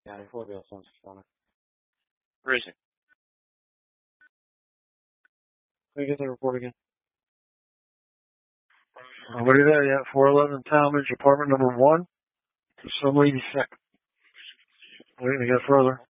Where is it? Let me get the report again. What are you there yet? 411 Talmadge, apartment number 1. Some lady sick. Waiting to get further.